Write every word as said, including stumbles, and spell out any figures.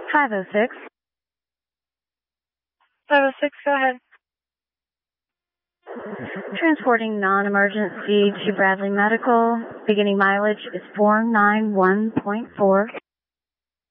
five oh six. five oh six, go ahead. Transporting non-emergency to Bradley Medical. Beginning mileage is four nine one point four.